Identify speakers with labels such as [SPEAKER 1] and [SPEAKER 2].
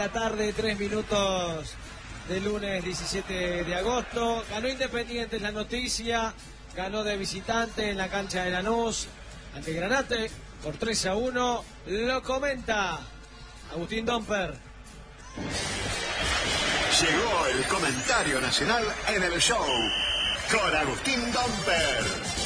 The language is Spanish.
[SPEAKER 1] la tarde, 3 minutos del lunes 17 de agosto. Ganó Independiente, es la noticia. Ganó de visitante en la cancha de Lanús ante Granate por 3-1. Lo comenta Agustín Domper.
[SPEAKER 2] Llegó el comentario nacional en el show con Agustín Domper.